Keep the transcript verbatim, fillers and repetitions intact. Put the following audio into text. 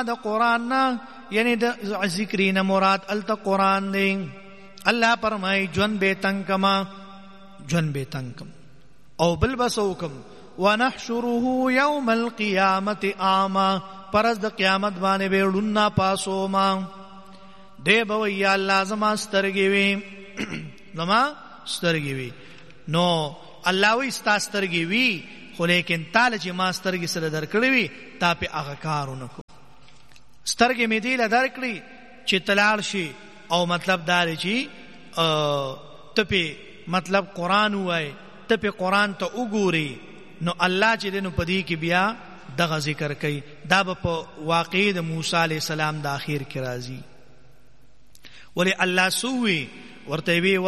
د قرآن نه یعنی د ذکرین مراد التا قرآن دی. اللہ فرمائی جون بے تنگ کما جون بے تنگ کم او بل بسوکم ونحشره یوم القیامت آما پرز د قیامت باندې به ړونا پاسو ما دی به یا الله زما سترګې وي زما سترګې وي نو الله وی ستا سترګې وي خو لیکن تعالی چې ما سترګې سره درکړې وي تا په هغه کارونه کو سترګې مې دی له درکړې چې تلال شي او مطلب دار چې ته په مطلب قرآن وای ته په قرآن ته وګوري نو الله چې دنو پدې کې بیا دغه ذکر کوي دا په واقع د موسی علی السلام د اخر کې راځي ولی الله سووي ورته وی